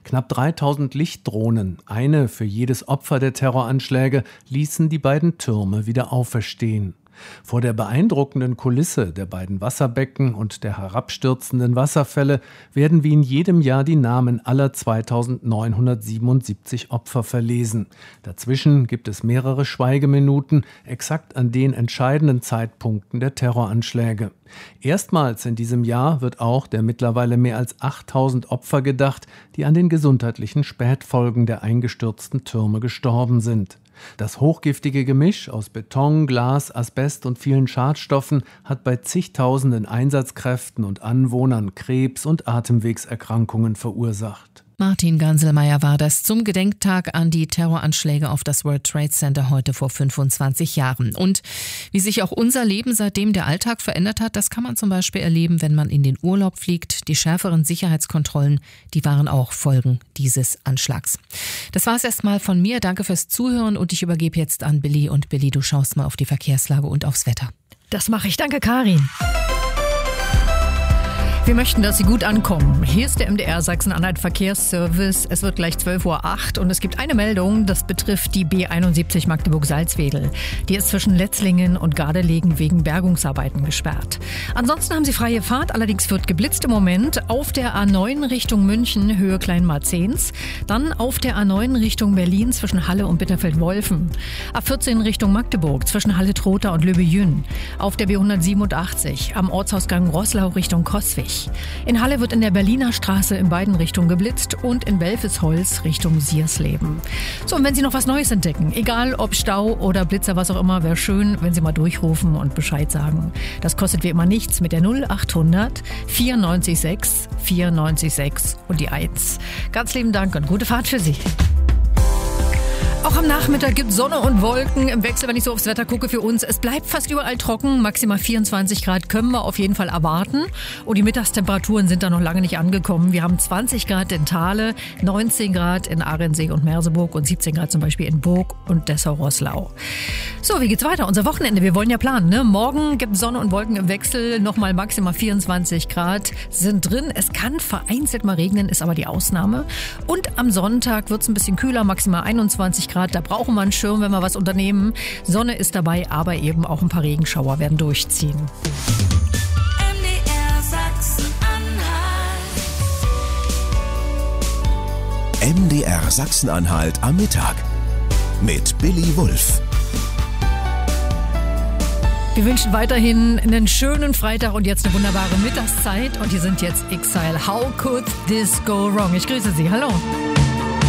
Knapp 3000 Lichtdrohnen, eine für jedes Opfer der Terroranschläge, ließen die beiden Türme wieder auferstehen. Vor der beeindruckenden Kulisse der beiden Wasserbecken und der herabstürzenden Wasserfälle werden wie in jedem Jahr die Namen aller 2977 Opfer verlesen. Dazwischen gibt es mehrere Schweigeminuten, exakt an den entscheidenden Zeitpunkten der Terroranschläge. Erstmals in diesem Jahr wird auch der mittlerweile mehr als 8000 Opfer gedacht, die an den gesundheitlichen Spätfolgen der eingestürzten Türme gestorben sind. Das hochgiftige Gemisch aus Beton, Glas, Asbest und vielen Schadstoffen hat bei zigtausenden Einsatzkräften und Anwohnern Krebs- und Atemwegserkrankungen verursacht. Martin Ganselmeier war das zum Gedenktag an die Terroranschläge auf das World Trade Center heute vor 25 Jahren. Und wie sich auch unser Leben seitdem der Alltag verändert hat, das kann man zum Beispiel erleben, wenn man in den Urlaub fliegt. Die schärferen Sicherheitskontrollen, die waren auch Folgen dieses Anschlags. Das war es erstmal von mir. Danke fürs Zuhören und ich übergebe jetzt an Billy. Und Billy, du schaust mal auf die Verkehrslage und aufs Wetter. Das mache ich. Danke, Karin. Wir möchten, dass Sie gut ankommen. Hier ist der MDR Sachsen-Anhalt Verkehrsservice. Es wird gleich 12:08 Uhr und es gibt eine Meldung, das betrifft die B71 Magdeburg-Salzwedel. Die ist zwischen Letzlingen und Gardelegen wegen Bergungsarbeiten gesperrt. Ansonsten haben Sie freie Fahrt, allerdings wird geblitzt im Moment auf der A9 Richtung München, Höhe Kleinmarzens. Dann auf der A9 Richtung Berlin zwischen Halle und Bitterfeld-Wolfen. A14 Richtung Magdeburg zwischen Halle-Trotha und Löbejün. Auf der B187 am Ortsausgang Roßlau Richtung Coswig. In Halle wird in der Berliner Straße in beiden Richtungen geblitzt und in Welfesholz Richtung Siersleben. So, und wenn Sie noch was Neues entdecken, egal ob Stau oder Blitzer, was auch immer, wäre schön, wenn Sie mal durchrufen und Bescheid sagen. Das kostet wie immer nichts mit der 0800 94 6 und die 1. Ganz lieben Dank und gute Fahrt für Sie. Auch am Nachmittag gibt es Sonne und Wolken im Wechsel, wenn ich so aufs Wetter gucke für uns. Es bleibt fast überall trocken, maximal 24 Grad können wir auf jeden Fall erwarten. Und die Mittagstemperaturen sind da noch lange nicht angekommen. Wir haben 20 Grad in Thale, 19 Grad in Ahrensee und Merseburg und 17 Grad zum Beispiel in Burg und Dessau-Roßlau. So, wie geht's weiter? Unser Wochenende, wir wollen ja planen, ne? Morgen gibt es Sonne und Wolken im Wechsel, nochmal maximal 24 Grad sind drin. Es kann vereinzelt mal regnen, ist aber die Ausnahme. Und am Sonntag wird es ein bisschen kühler, maximal 21 Grad. Da brauchen wir einen Schirm, wenn wir was unternehmen. Sonne ist dabei, aber eben auch ein paar Regenschauer werden durchziehen. MDR Sachsen-Anhalt. MDR Sachsen-Anhalt am Mittag mit Billy Wulff. Wir wünschen weiterhin einen schönen Freitag und jetzt eine wunderbare Mittagszeit. Und hier sind jetzt Exile. How could this go wrong? Ich grüße Sie. Hallo.